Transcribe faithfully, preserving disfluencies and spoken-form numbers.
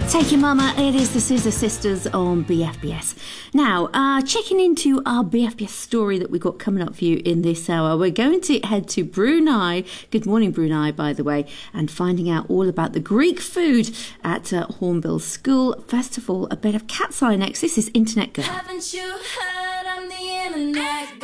Take Your Mama, it is the Scissor Sisters on B F B S. Now, uh, checking into our B F B S story that we've got coming up for you in this hour, we're going to head to Brunei. Good morning, Brunei, by the way, and finding out all about the Greek food at uh, Hornbill School. First of all, a bit of Cat's Eye next. This is Internet Girl. Haven't you heard I'm the internet